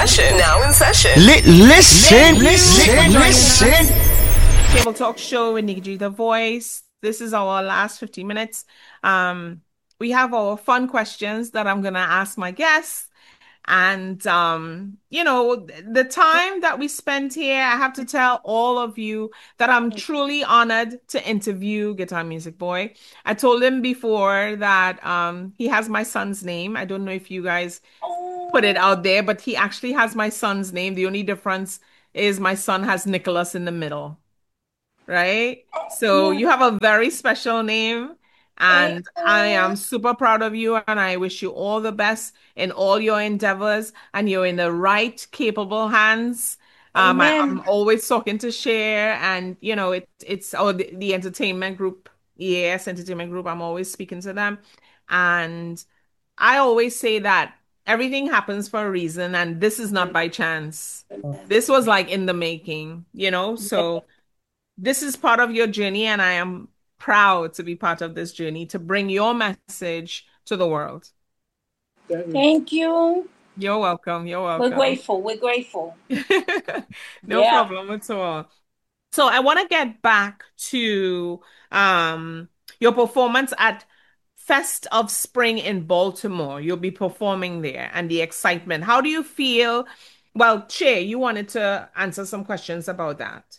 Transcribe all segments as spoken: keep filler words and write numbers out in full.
session. Now in session. Li- listen, listen, listen. Table Talk Show with Nikki G, the voice. This is our last fifteen minutes. Um, we have our fun questions that I'm gonna ask my guests. And um, you know, the time that we spent here, I have to tell all of you that I'm truly honored to interview Guitar Music Boy. I told him before that um he has my son's name. I don't know if you guys put it out there, but he actually has my son's name. The only difference is my son has Nicholas in the middle, right? So you have a very special name, and I am super proud of you, and I wish you all the best in all your endeavors, and you're in the right, capable hands. Um, I, I'm always talking to Cher, and you know, it, it's or the, the entertainment group, E A S Entertainment Group. I'm always speaking to them, and I always say that everything happens for a reason, and this is not by chance. This was like in the making, you know? So this is part of your journey, and I am proud to be part of this journey to bring your message to the world. Thank you. You're welcome. You're welcome. We're grateful. We're grateful. No Yeah. problem at all. So I want to get back to um, your performance at Fest of Spring in Baltimore. You'll be performing there and the excitement. How do you feel? Well, Che, you wanted to answer some questions about that.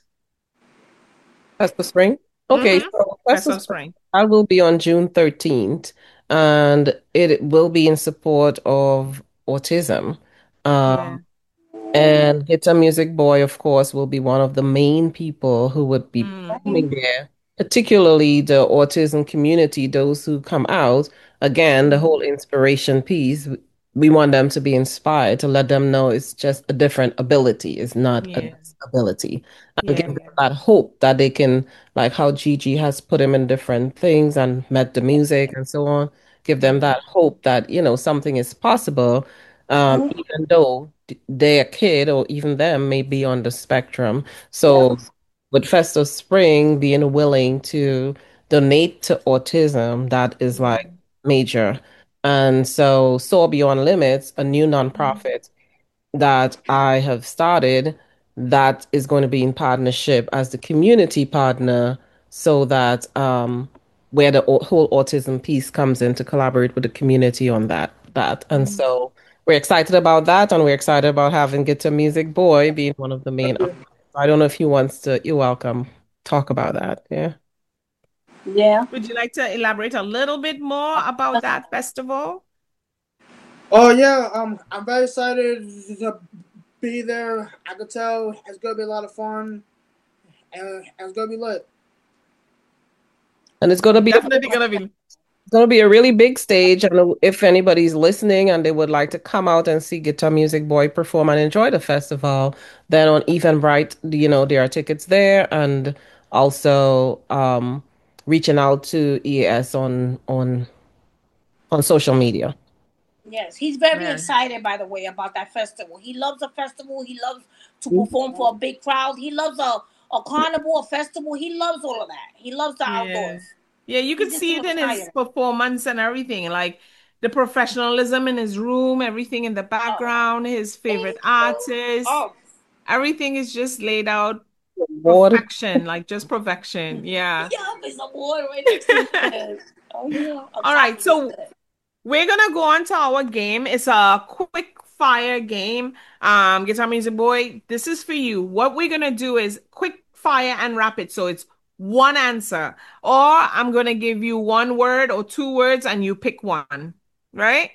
Fest of Spring? Okay, Mhm. so Fest Fest of of Spring, Spring. I will be on June thirteenth, and it will be in support of autism. Yeah. Um, and Guitar Music Boy, of course, will be one of the main people who would be Mm. performing there, particularly the autism community, those who come out. Again, the whole inspiration piece, we want them to be inspired, to let them know it's just a different ability, it's not a Yeah. disability. And give Yeah. them that hope that they can, like how Gigi has put him in different things and met the music and so on, give them that hope that, you know, something is possible, um, even though their kid or even them may be on the spectrum. So with Festive Spring being willing to donate to autism, that is like major. And so Soar Beyond Limits, a new nonprofit that I have started that is going to be in partnership as the community partner so that um, where the au- whole autism piece comes in to collaborate with the community on that that. And so we're excited about that, and we're excited about having Guitar Music Boy being one of the main. I don't know if he wants to, you're welcome, talk about that. Yeah. Yeah. Would you like to elaborate a little bit more about that festival? Oh yeah, um, I'm very excited to be there. I could tell it's gonna be a lot of fun, and it's gonna be lit. And it's going to be a Definitely gonna be. It's going to be a really big stage, and if anybody's listening and they would like to come out and see Guitar Music Boy perform and enjoy the festival, then on Eventbrite, you know, there are tickets there, and also um, reaching out to E A S on on on social media. Yes, he's very Yeah. excited, by the way, about that festival. He loves a festival. He loves to perform for a big crowd. He loves a, a carnival, a festival. He loves all of that. He loves the Yeah. outdoors. Yeah, you could He's just see so it in his excited. performance and everything, like the professionalism in his room, everything in the background, his favorite artist, Oh, everything is just laid out Water. perfection, like just perfection. Yeah. yeah, there's a water right next to his. Oh, yeah. All right, so we're gonna go on to our game. It's a quick fire game. Um, Guitar Music Boy, this is for you. What we're gonna do is quick fire and rapid. So it's one answer, or I'm gonna give you one word or two words, and you pick one. Right?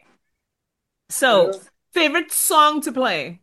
So, favorite song to play?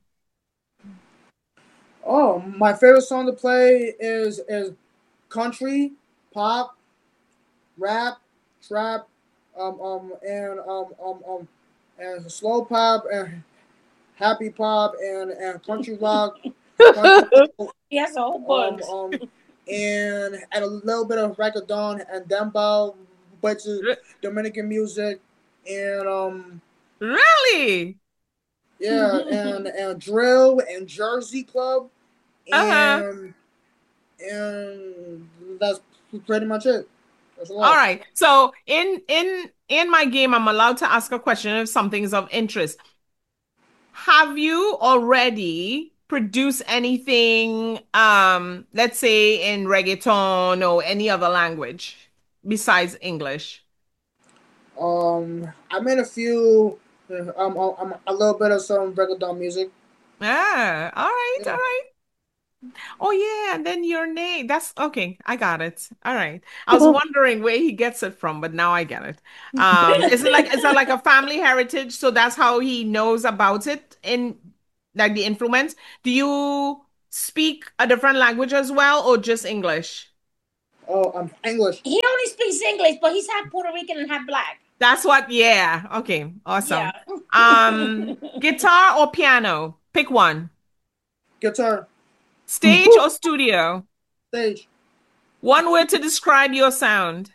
Oh, my favorite song to play is is country, pop, rap, trap, um, um, and um, um, um, and slow pop and happy pop and and country rock. Country, He has a whole um, bunch. um, and and a little bit of reggaeton and dembow, which is Re- Dominican music, and um, Really? yeah, and and drill and Jersey club, Uh-huh. and and that's pretty much it. That's a All lot. right. So in in in my game, I'm allowed to ask a question if something is of interest. have you already produced anything, um, let's say in reggaeton or any other language besides English? Um, I made a few, uh, um, um, um, a little bit of some reggaeton music. Ah, all right, all Yeah. right. Oh yeah, and then your name. That's okay. I got it. All right. I was wondering where he gets it from, but now I get it. Um, is it like is that like a family heritage? So that's how he knows about it in like the influence. Do you speak a different language as well or just English? Oh, um, English. He only speaks English, but he's half Puerto Rican and half black. That's what, yeah. Okay, Yeah. awesome. Um, guitar or piano? Pick one. Guitar. Stage or studio? Stage. One word to describe your sound.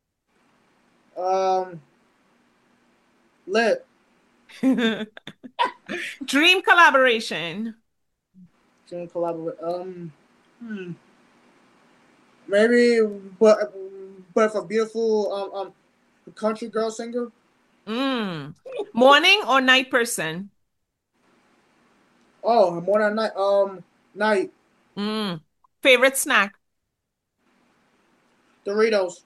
Um, lit. Dream collaboration. Can collaborate. Um, hmm. Maybe, but but if a beautiful um um country girl singer. Mm. Morning or night person? Oh, more than night. Um, night. Mm. Favorite snack? Doritos.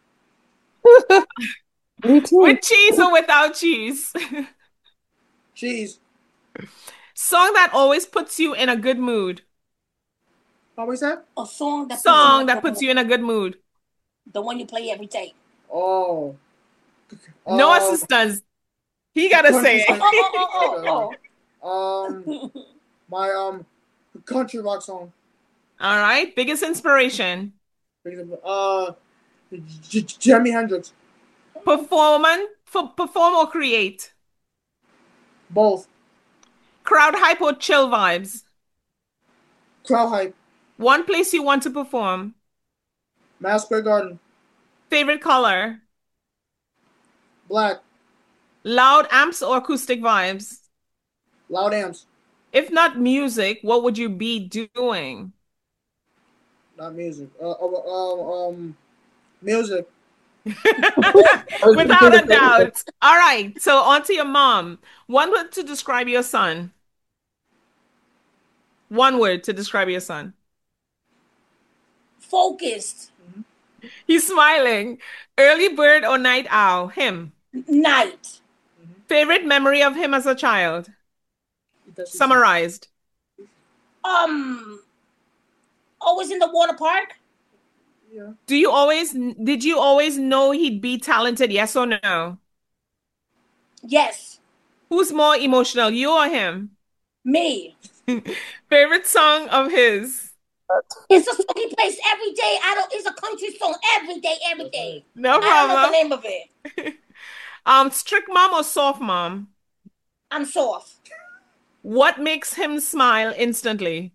Me too. With cheese or without cheese? Cheese. Song that always puts you in a good mood. How we said? A song that Song that puts you in a good mood. the one you play every day. Oh. No Um, assistance. He gotta say country it. Oh, oh, oh, oh, Um, oh. my um country rock song. All right. Biggest inspiration. Uh, J- J- Jimi Hendrix. Performance, for perform or create. Both. Crowd hype or chill vibes. Crowd hype. One place you want to perform. Madison Square Garden. Favorite color. Black. Loud amps or acoustic vibes. Loud amps. If not music, what would you be doing? Not music. Uh, uh, um, um, music. Without a doubt. All right. So on to your mom. One word to describe your son. One word to describe your son. Focused. He's smiling. Early bird or night owl? Him. Night. Favorite memory of him as a child? Summarized. Um, always in the water park. Yeah. Do you always, did you always know he'd be talented? Yes or no? Yes. Who's more emotional, you or him? Me. Favorite song of his? It's a song he plays every day. I don't. It's a country song every day, every day. No I don't know the problem. name of it. Um, strict mom or soft mom? I'm soft. What makes him smile instantly?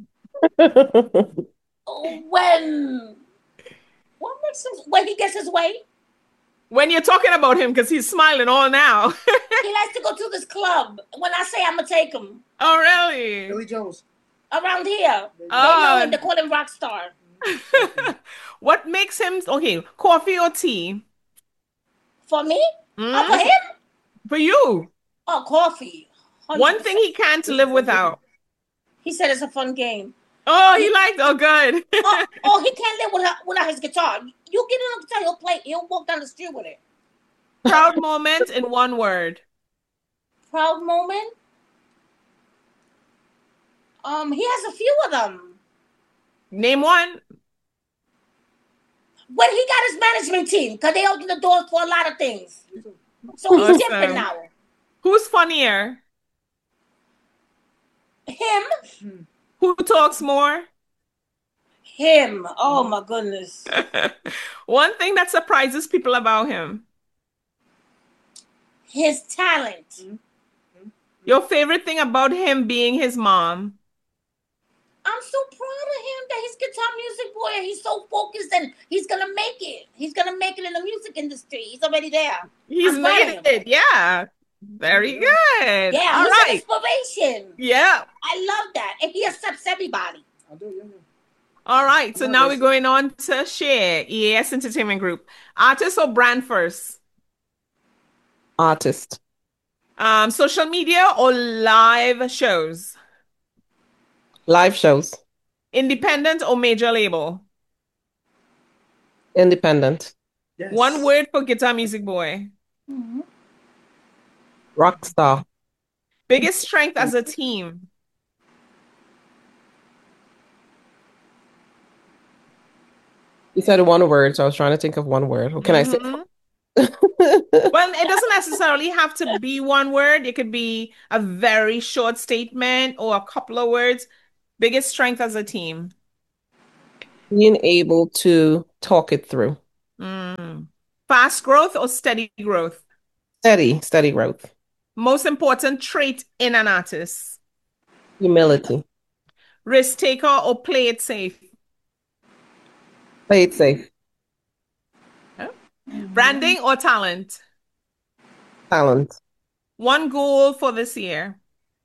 When what makes him when he gets his way? When you're talking about him, because he's smiling all now. He likes to go to this club. When I say I'm gonna take him Oh, really? Billy Jones. around here, they know Oh. him. They call him rock star. What makes him okay? Coffee or tea? For me? Mm? Oh, for him? For you. Oh, coffee. one hundred percent. One thing he can't live without. He said it's a fun game. Oh, he liked. Oh, good. oh, oh, he can't live without, without his guitar. You get him a guitar, he'll play. He'll walk down the street with it. Proud moment in one word. Proud moment. Um, he has a few of them. Name one. When he got his management team, because they opened the doors for a lot of things. So he's Awesome. different now. Who's funnier? Him. Who talks more? Him. Oh my goodness. One thing that surprises people about him. His talent. Your favorite thing about him being his mom. I'm so proud of him that he's guitar music boy and he's so focused and he's gonna make it. He's gonna make it in the music industry. He's already there. He's I'm proud of made him. it. Yeah. Very good. Yeah, All he's right. an inspiration. Yeah. I love that. And he accepts everybody. I do, yeah, yeah. All right. So Come on, now we're Lucy. going on to Share, E A S Entertainment Group. Artist or brand first? Artist. Um, social media or live shows? Live shows. Independent or major label? Independent. Yes. One word for Guitar Music Boy. Mhm. Rock star. Biggest strength as a team? You said one word, so I was trying to think of one word. What can I say? Mhm. Well, it doesn't necessarily have to be one word. It could be a very short statement or a couple of words. Biggest strength as a team. Being able to talk it through. Mm. Fast growth or steady growth? Steady, steady growth. Most important trait in an artist? Humility. Risk taker or play it safe? Play it safe. Huh? Branding or talent? Talent. One goal for this year.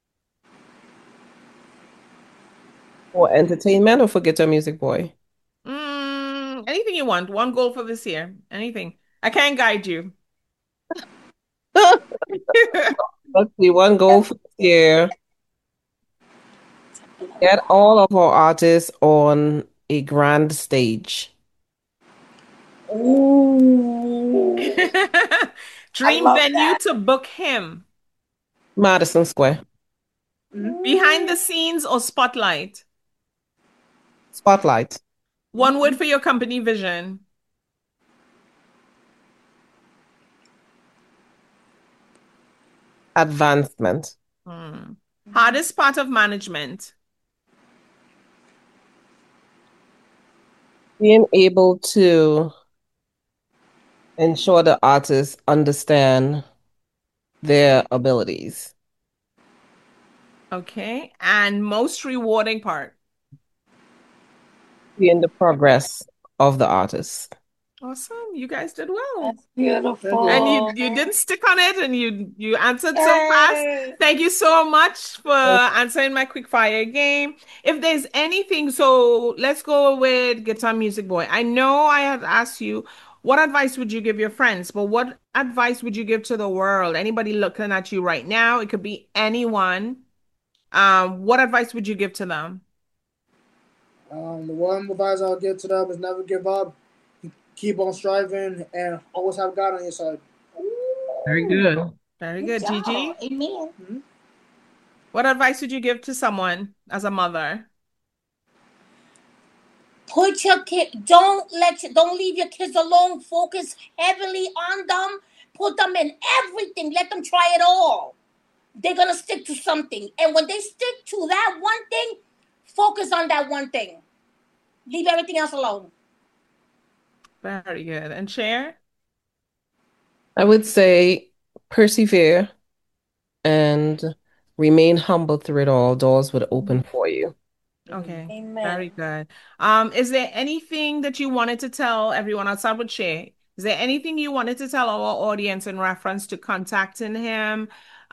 For entertainment or for Guitar Music Boy? Mm, anything you want. One goal for this year. Anything. I can't guide you. Let's see, one goal for this year. Get all of our artists on a grand stage. Ooh. I Dream love venue that. to book him. Madison Square. Behind the scenes or spotlight? Spotlight. One word for your company vision. Advancement. Hmm. Hardest part of management. Being able to ensure the artists understand their abilities. Okay. And most rewarding part. Seeing the progress of the artist. Awesome. You guys did well. That's beautiful. And you you didn't stick on it and you you answered so fast. Yay. Thank you so much for answering my quick fire game. If there's anything, so let's go with Guitar Music Boy. I know I had asked you what advice would you give your friends, but what advice would you give to the world? Anybody looking at you right now, it could be anyone. Um, what advice would you give to them? Um, the one advice I'll give to them is never give up, keep on striving, and always have God on your side. Very good. Very Good good. job. Gigi, Amen. what advice would you give to someone as a mother? Put your kid. Don't let. your- Don't leave your kids alone. Focus heavily on them. Put them in everything. Let them try it all. They're gonna stick to something, and when they stick to that one thing, focus on that one thing. Leave everything else alone. Very good. And share? I would say persevere and remain humble through it all. Doors would open for you. Okay, Amen. very good. Um, is there anything that you wanted to tell everyone? I'll start with Shay. Is there anything you wanted to tell our audience in reference to contacting him,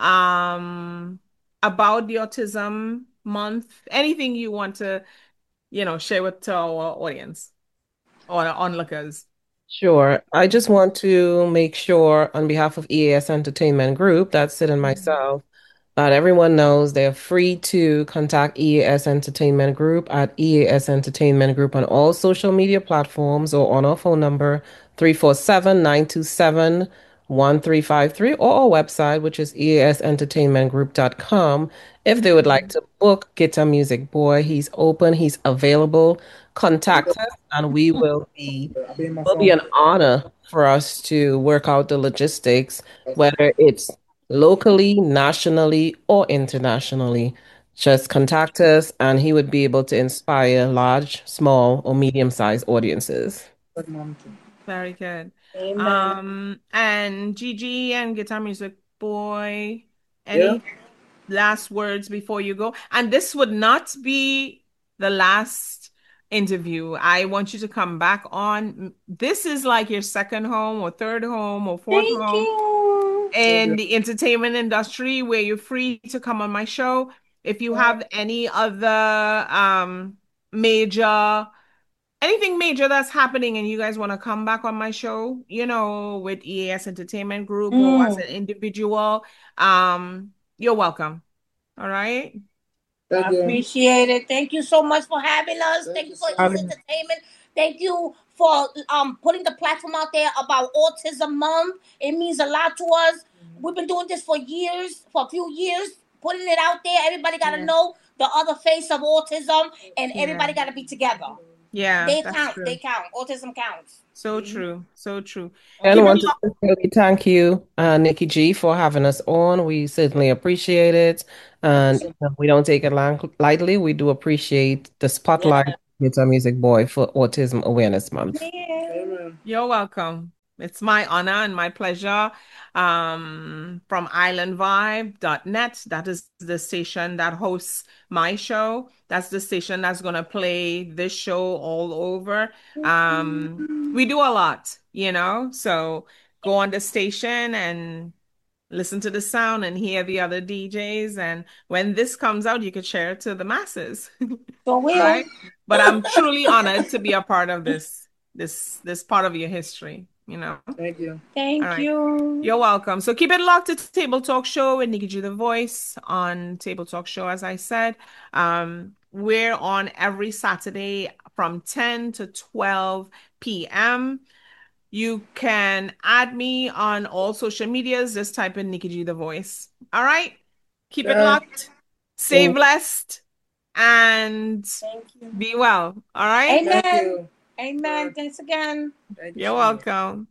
um, about the Autism Month? Anything you want to, you know, share with our audience or onlookers? Sure. I just want to make sure on behalf of E A S Entertainment Group, that's Sid and myself, that everyone knows they're free to contact E A S Entertainment Group at E A S Entertainment Group on all social media platforms or on our phone number three four seven, nine two seven, one three five three or our website, which is E A S entertainment group dot com. If they would like to book Guitar Music Boy, he's open, he's available. Contact us and we will be I'll be in my will be phone. an honor for us to work out the logistics, whether it's locally, nationally, or internationally. Just contact us, and he would be able to inspire large, small, or medium-sized audiences. Like mom too. Very good. Amen. Um, and Gigi and Guitar Music Boy, Yeah. any last words before you go? And this would not be the last interview. I want you to come back on. This is like your second home or third home or fourth Thank home you. in the entertainment industry where you're free to come on my show. If you have any other um major anything major that's happening and you guys want to come back on my show, you know, with E A S Entertainment Group or as Mm. an individual, um, you're welcome. All right. Thank I you. appreciate it. Thank you so much for having us. Thank Thank you you for so Ease much. Entertainment. Thank you for um putting the platform out there about Autism Month. It means a lot to us. We've been doing this for years, for a few years, putting it out there. Everybody got to Yeah. know the other face of autism, and Yeah. everybody got to be together. Yeah, They that's count. true. They count. Autism counts. So true. So true. And Keep it want to locked. sincerely thank you, uh, Nikki G, for having us on. We certainly appreciate it. And you know, we don't take it lang- lightly. We do appreciate the spotlight with our music boy for Autism Awareness Month. Yeah. Amen. You're welcome. It's my honor and my pleasure. Um, from island vibe dot net, that is the station that hosts my show. That's the station that's going to play this show all over. Um, we do a lot, you know, so go on the station and listen to the sound and hear the other D Js. And when this comes out, you could share it to the masses, So will. right? But I'm truly honored to be a part of this, this, this part of your history, you know. Thank you. All Thank right. you. You're welcome. So keep it locked to Table Talk Show with Nikki G the Voice on Table Talk Show, as I said. Um, we're on every Saturday from ten to twelve p m You can add me on all social medias. Just type in Nikki G the Voice. All right. Keep it Yeah. locked. Stay Cool. blessed and Thank you. be well. All right. Amen. Thank you. Amen. Thanks again. Thank you You're so much. welcome.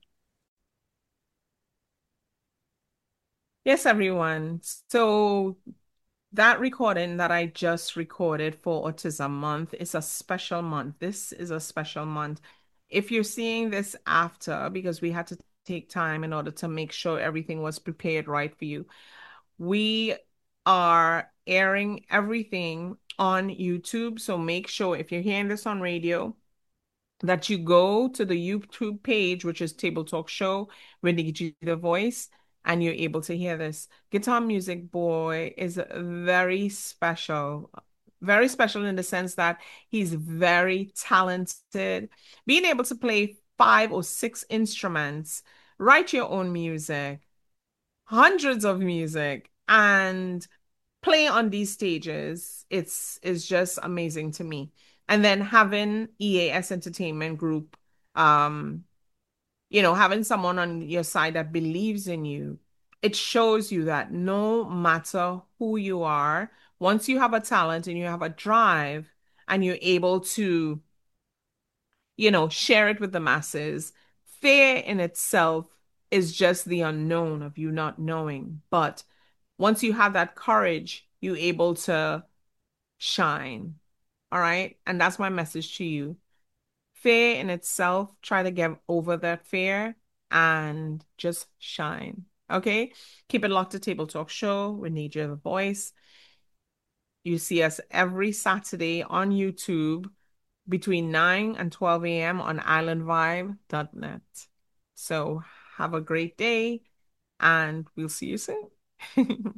Yes, everyone. So that recording that I just recorded for Autism Month is a special month. This is a special month. If you're seeing this after, because we had to take time in order to make sure everything was prepared right for you, we are airing everything on YouTube. So make sure if you're hearing this on radio, that you go to the YouTube page, which is Table Talk Show with Nikki G the Voice, and you're able to hear this. Guitar Music Boy is very special, very special in the sense that he's very talented. Being able to play five or six instruments, write your own music, hundreds of music, and play on these stages, it's is just amazing to me. And then having E A S Entertainment Group, um, you know, having someone on your side that believes in you, it shows you that no matter who you are, once you have a talent and you have a drive and you're able to, you know, share it with the masses, fear in itself is just the unknown of you not knowing. But once you have that courage, you're able to shine. All right. And that's my message to you. Fear in itself, try to get over that fear and just shine. Okay. Keep it locked to Table Talk Show with Nature the Voice. You see us every Saturday on YouTube between nine and twelve a m on island vibe dot net. So have a great day and we'll see you soon.